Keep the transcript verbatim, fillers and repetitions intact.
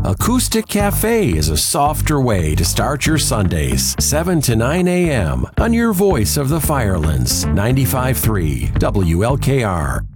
Acoustic Cafe is a softer way to start your Sundays, seven to nine a.m. on your voice of the Firelands, ninety-five point three W L K R.